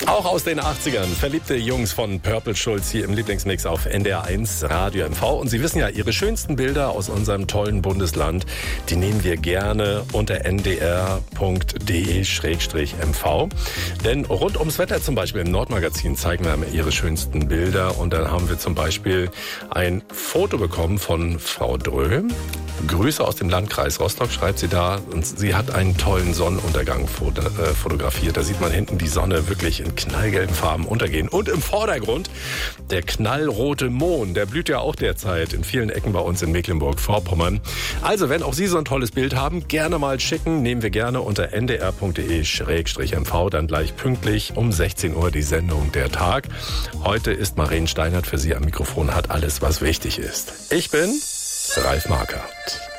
Auch aus den 80ern. Verliebte Jungs von Purple Schulz hier im Lieblingsmix auf NDR 1 Radio MV. Und Sie wissen ja, Ihre schönsten Bilder aus unserem tollen Bundesland, die nehmen wir gerne unter ndr.de/mv. Denn rund ums Wetter zum Beispiel im Nordmagazin zeigen wir Ihre schönsten Bilder. Und dann haben wir zum Beispiel ein Foto bekommen von Frau Drö. Grüße aus dem Landkreis Rostock, schreibt sie da. Und sie hat einen tollen Sonnenuntergang fotografiert. Da sieht man hinten die Sonne wirklich in knallgelben Farben untergehen. Und im Vordergrund der knallrote Mohn. Der blüht ja auch derzeit in vielen Ecken bei uns in Mecklenburg-Vorpommern. Also, wenn auch Sie so ein tolles Bild haben, gerne mal schicken. Nehmen wir gerne unter ndr.de/mv. Dann gleich pünktlich um 16 Uhr die Sendung Der Tag. Heute ist Maren Steinert für Sie am Mikrofon, hat alles, was wichtig ist. Ich bin Ralf Markert.